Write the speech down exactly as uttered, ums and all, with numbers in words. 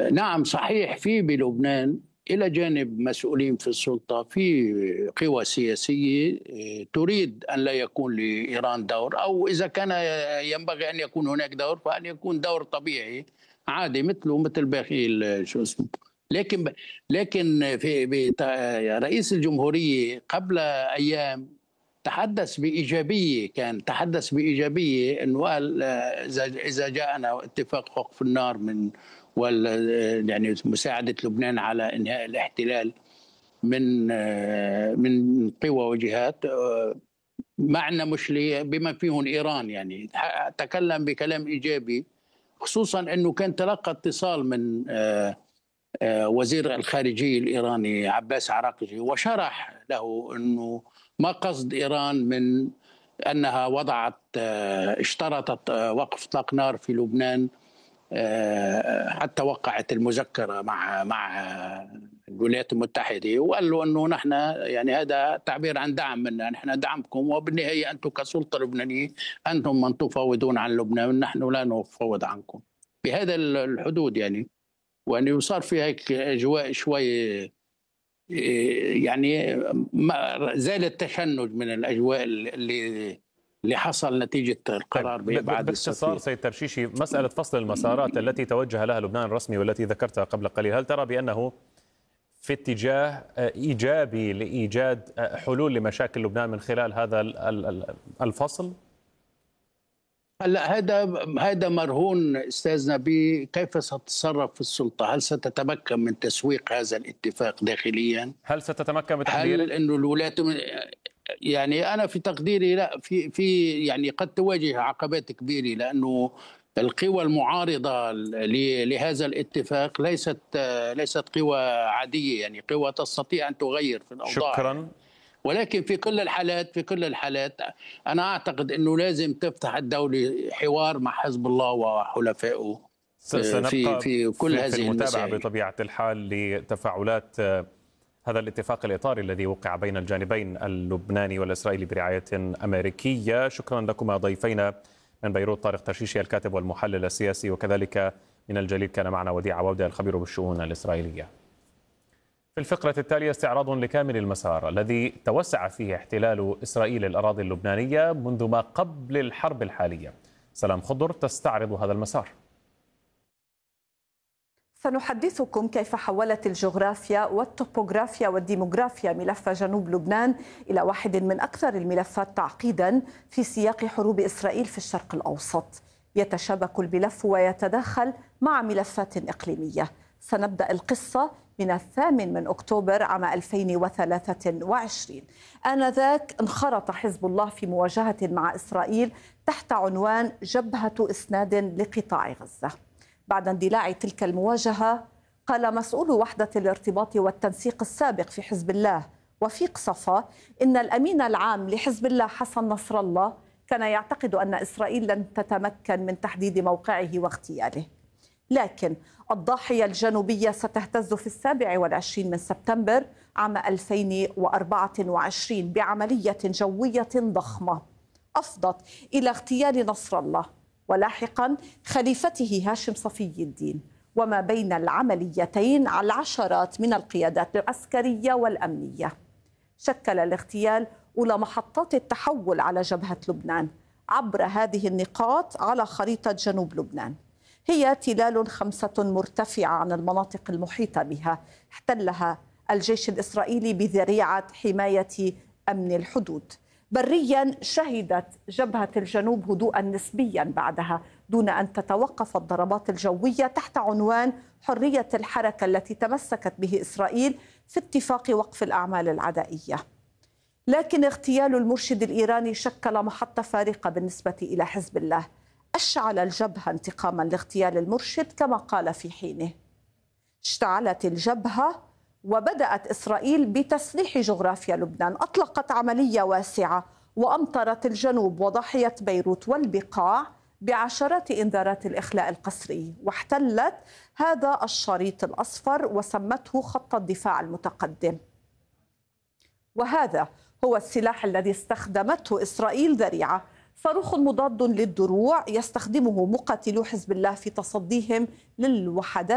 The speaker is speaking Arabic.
نعم صحيح، في بلبنان إلى جانب مسؤولين في السلطة في قوى سياسية تريد أن لا يكون لإيران دور، أو إذا كان ينبغي أن يكون هناك دور فأن يكون دور طبيعي عادي مثله مثل باقي شو اسمه. لكن لكن في رئيس الجمهورية قبل أيام تحدث بإيجابية، كان تحدث بإيجابية أنه قال إذا جاءنا اتفاق وقف النار من وال يعني مساعدة لبنان على إنهاء الاحتلال من من قوى وجهات معنا مشكلة بما فيهم إيران، يعني تكلم بكلام إيجابي، خصوصا أنه كان تلقى اتصال من وزير الخارجية الإيراني عباس عراقجي وشرح له أنه ما قصد إيران من أنها وضعت اشترطت وقف إطلاق نار في لبنان حتى وقعت المذكرة مع مع الولايات المتحدة، وقال له أنه نحن يعني هذا تعبير عن دعم منا، نحن ندعمكم وبالنهاية أنتم كسلطة لبنانية أنتم من تفاوضون عن لبنان، نحن لا نفاوض عنكم بهذا الحدود يعني. وأنه صار في هيك أجواء شوي يعني زال التشنج من الأجواء اللي اللي حصل نتيجة القرار بإبعاد السفير. باختصار سيد ترشيشي، مسألة فصل المسارات التي توجه لها لبنان الرسمي والتي ذكرتها قبل قليل، هل ترى بأنه في اتجاه إيجابي لإيجاد حلول لمشاكل لبنان من خلال هذا الفصل؟ هلا هذا هذا مرهون استاذنا بكيف ستتصرف في السلطه، هل ستتمكن من تسويق هذا الاتفاق داخليا؟ هل ستتمكن بتحضيره؟ هل انه الولايات يعني انا في تقديري لا، في في يعني قد تواجه عقبات كبيره، لانه القوى المعارضه لهذا الاتفاق ليست ليست قوى عاديه، يعني قوى تستطيع ان تغير في الاوضاع. شكرا. ولكن في كل الحالات في كل الحالات أنا أعتقد أنه لازم تفتح الدولة حوار مع حزب الله وحلفائه في في كل هذه المتابعة المسائل. بطبيعة الحال لتفاعلات هذا الاتفاق الإطاري الذي وقع بين الجانبين اللبناني والإسرائيلي برعاية أمريكية. شكرا لكما ضيفينا من بيروت طارق ترشيشي الكاتب والمحلل السياسي، وكذلك من الجليل كان معنا وديع عودة الخبير بالشؤون الإسرائيلية. في الفقرة التالية استعراض لكامل المسار الذي توسع فيه احتلال إسرائيل الأراضي اللبنانية منذ ما قبل الحرب الحالية. سلام خضر تستعرض هذا المسار. سنحدثكم كيف حولت الجغرافيا والتوبوغرافيا والديموغرافيا ملف جنوب لبنان إلى واحد من أكثر الملفات تعقيدا في سياق حروب إسرائيل في الشرق الأوسط. يتشابك الملف ويتداخل مع ملفات إقليمية. سنبدأ القصة من الثامن من أكتوبر عام ألفين وثلاثة وعشرين. آنذاك انخرط حزب الله في مواجهة مع إسرائيل تحت عنوان جبهة إسناد لقطاع غزة. بعد اندلاع تلك المواجهة قال مسؤول وحدة الارتباط والتنسيق السابق في حزب الله وفيق صفا إن الأمين العام لحزب الله حسن نصر الله كان يعتقد أن إسرائيل لن تتمكن من تحديد موقعه واغتياله. لكن الضاحية الجنوبية ستهتز في السابع والعشرين من سبتمبر عام ألفين وأربعة وعشرين بعملية جوية ضخمة أفضت إلى اغتيال نصر الله ولاحقا خليفته هاشم صفي الدين، وما بين العمليتين على العشرات من القيادات العسكرية والأمنية. شكل الاغتيال أولى محطات التحول على جبهة لبنان عبر هذه النقاط على خريطة جنوب لبنان. هي تلال خمسة مرتفعة عن المناطق المحيطة بها احتلها الجيش الإسرائيلي بذريعة حماية أمن الحدود. بريا شهدت جبهة الجنوب هدوءا نسبيا بعدها دون أن تتوقف الضربات الجوية تحت عنوان حرية الحركة التي تمسكت به إسرائيل في اتفاق وقف الأعمال العدائية. لكن اغتيال المرشد الإيراني شكل محطة فارقة بالنسبة إلى حزب الله. أشعل الجبهة انتقاما لاغتيال المرشد كما قال في حينه. اشتعلت الجبهة وبدأت إسرائيل بتسليح جغرافيا لبنان. أطلقت عملية واسعة وأمطرت الجنوب وضاحية بيروت والبقاع بعشرات إنذارات الإخلاء القسري، واحتلت هذا الشريط الأصفر وسمته خط الدفاع المتقدم. وهذا هو السلاح الذي استخدمته إسرائيل ذريعة، صاروخ مضاد للدروع يستخدمه مقاتلو حزب الله في تصديهم للوحدات